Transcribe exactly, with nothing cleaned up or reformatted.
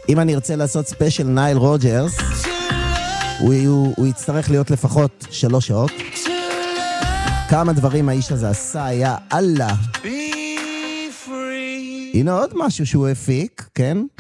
אם אני ארצה לעשות ספיישל נייל רוג'רס, הוא, הוא, הוא יצטרך להיות לפחות שלוש שעות. כמה דברים האיש הזה עשה, היה אללה. הנה עוד משהו שהוא הפיק, כן?